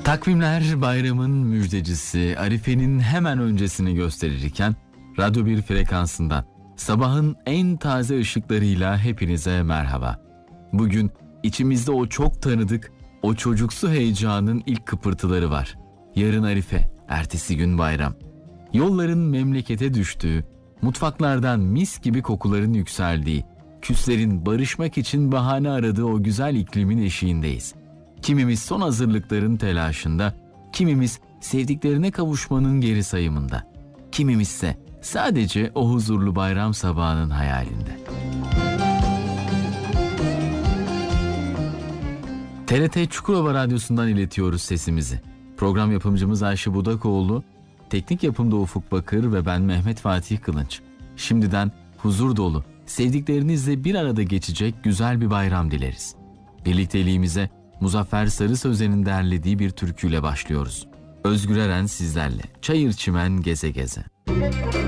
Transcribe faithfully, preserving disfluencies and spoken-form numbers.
Takvimler bayramın müjdecisi Arife'nin hemen öncesini gösterirken Radyo bir frekansından sabahın en taze ışıklarıyla hepinize merhaba. Bugün içimizde o çok tanıdık, o çocuksu heyecanın ilk kıpırtıları var. Yarın Arife, ertesi gün bayram. Yolların memlekete düştüğü, mutfaklardan mis gibi kokuların yükseldiği, küslerin barışmak için bahane aradığı o güzel iklimin eşiğindeyiz. Kimimiz son hazırlıkların telaşında, kimimiz sevdiklerine kavuşmanın geri sayımında, kimimizse sadece o huzurlu bayram sabahının hayalinde. T R T Çukurova Radyosu'ndan iletiyoruz sesimizi. Program yapımcımız Ayşe Budakoğlu, teknik yapımda Ufuk Bakır ve ben Mehmet Fatih Kılınç. Şimdiden huzur dolu, sevdiklerinizle bir arada geçecek güzel bir bayram dileriz. Birlikteliğimize Muzaffer Sarı Sözen'in derlediği bir türküyle başlıyoruz. Özgür Eren sizlerle. Çayır çimen geze geze.